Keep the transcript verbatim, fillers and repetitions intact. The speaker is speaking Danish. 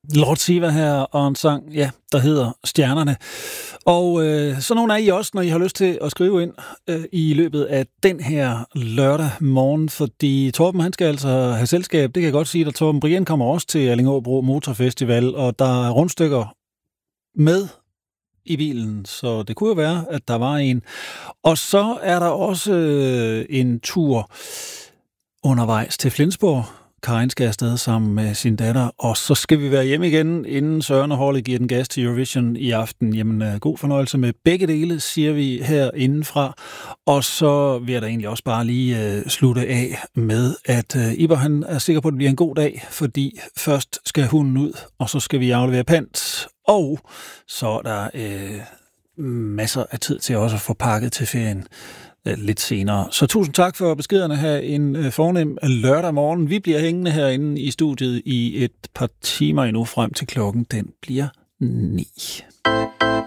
Lord Siva her, og en sang, ja, der hedder Stjernerne. Og øh, så nogle af I også, når I har lyst til at skrive ind øh, i løbet af den her lørdag morgen, fordi Torben, han skal altså have selskab, det kan jeg godt sige, at Torben Brian kommer også til Allingåbro Motorfestival, og der er rundstykker med i bilen, så det kunne jo være, at der var en. Og så er der også øh, en tur undervejs til Flensborg. Karin skal afsted sammen med sin datter, og så skal vi være hjemme igen, inden Søren og Horle giver den gas til Eurovision i aften. Jamen, god fornøjelse med begge dele, siger vi her indenfra. Og så vil jeg da egentlig også bare lige uh, slutte af med, at uh, Iber, han er sikker på, at det bliver en god dag, fordi først skal hunden ud, og så skal vi aflevere pant, og så er der uh, masser af tid til også at få pakket til ferien lidt senere. Så tusind tak for beskederne her en fornem lørdag morgen. Vi bliver hængende herinde i studiet i et par timer endnu frem til klokken. Den bliver ni.